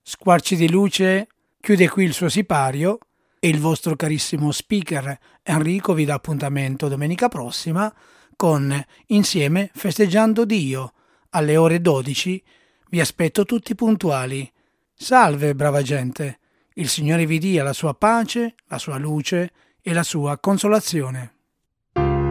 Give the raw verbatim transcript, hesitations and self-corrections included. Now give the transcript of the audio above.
Squarci di Luce chiude qui il suo sipario e il vostro carissimo speaker Enrico vi dà appuntamento domenica prossima con Insieme Festeggiando Dio alle ore dodici. Vi aspetto tutti puntuali. Salve, brava gente. Il Signore vi dia la sua pace, la sua luce e la sua consolazione.